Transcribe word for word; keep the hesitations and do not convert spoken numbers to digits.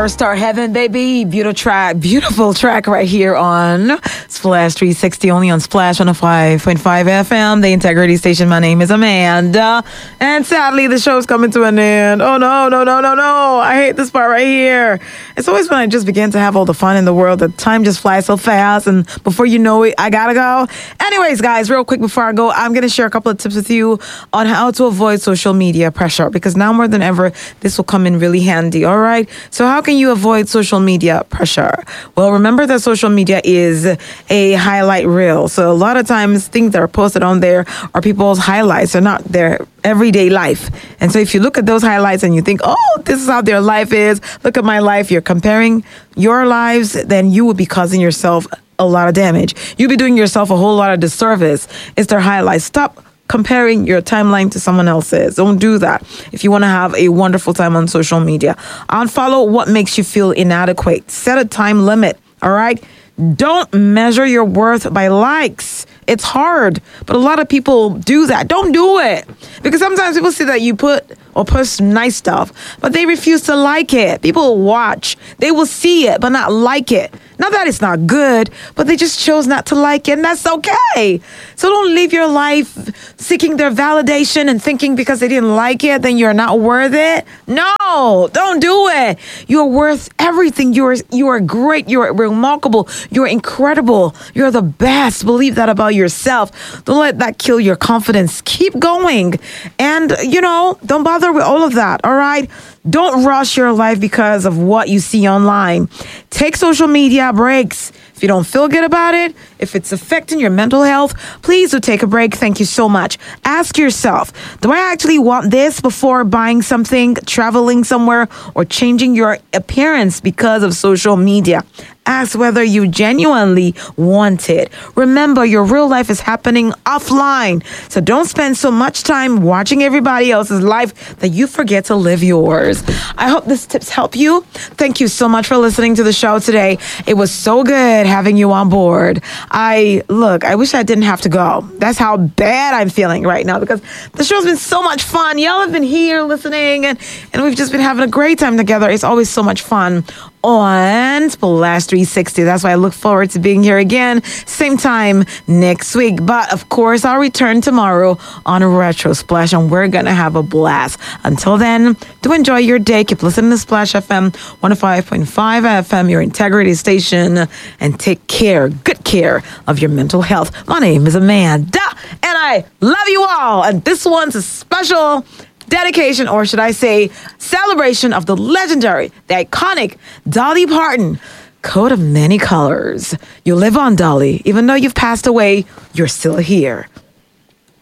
Star Heaven, baby. Beautiful track, beautiful track right here on Splash three sixty, only on Splash one oh five point five F M, the Integrity Station. My name is Amanda, and sadly, the show's coming to an end. Oh no, no, no, no, no! I hate this part right here. It's always when I just begin to have all the fun in the world, the time just flies so fast, and before you know it, I gotta go. Anyways, guys, real quick before I go, I'm gonna share a couple of tips with you on how to avoid social media pressure, because now more than ever, this will come in really handy. All right. So how can you avoid social media pressure? Well, remember that social media is a highlight reel. So a lot of times things that are posted on there are people's highlights. They're not their everyday life. And so if you look at those highlights and you think, oh, this is how their life is, look at my life, you're comparing your lives, then you will be causing yourself a lot of damage. You'll be doing yourself a whole lot of disservice. It's their highlights. Stop comparing your timeline to someone else's. Don't do that if you want to have a wonderful time on social media. Unfollow what makes you feel inadequate. Set a time limit, all right? Don't measure your worth by likes. It's hard, but a lot of people do that. Don't do it, because sometimes people see that you put or post nice stuff, but they refuse to like it. People will watch. They will see it, but not like it. Not that it's not good, but they just chose not to like it, and that's okay. So don't live your life seeking their validation and thinking because they didn't like it, then you're not worth it. No, don't do it. You're worth everything. You're you are great. You're remarkable. You're incredible. You're the best. Believe that about yourself. Don't let that kill your confidence. Keep going. And, you know, don't bother with all of that, all right? Don't rush your life because of what you see online. Take social media breaks. If you don't feel good about it, if it's affecting your mental health, please do take a break. Thank you so much. Ask yourself, do I actually want this before buying something, traveling somewhere, or changing your appearance because of social media? Ask whether you genuinely want it. Remember, your real life is happening offline. So don't spend so much time watching everybody else's life that you forget to live yours. I hope these tips help you. Thank you so much for listening to the show today. It was so good having you on board. I, look, I wish I didn't have to go. That's how bad I'm feeling right now, because the show's been so much fun. Y'all have been here listening, and, and we've just been having a great time together. It's always so much fun on Splash three sixty. That's why I look forward to being here again, same time next week. But of course, I'll return tomorrow on Retro Splash, and we're gonna have a blast. Until then, do enjoy your day. Keep listening to Splash F M one oh five point five F M, your integrity station, and take care, good care of your mental health. My name is Amanda, and I love you all. And this one's a special dedication, or should I say celebration, of the legendary, the iconic Dolly Parton, Coat of Many Colors. You live on, Dolly. Even though you've passed away, you're still here.